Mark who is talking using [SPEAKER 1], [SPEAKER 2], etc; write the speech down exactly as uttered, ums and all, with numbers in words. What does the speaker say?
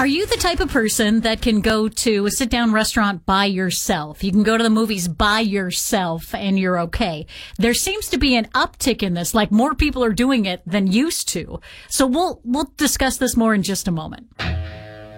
[SPEAKER 1] Are you the type of person that can go to a sit-down restaurant by yourself? You can go to the movies by yourself and you're okay. There seems to be an uptick in this, like more people are doing it than used to. So we'll we'll discuss this more in just a moment.